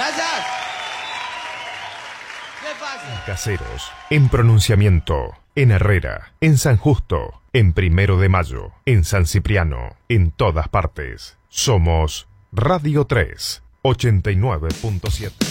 Gracias. ¿Qué pasa? Caseros, en Pronunciamiento, en Herrera, en San Justo, en 1 de Mayo, en San Cipriano, en todas partes. Somos Radio 3, 89.7.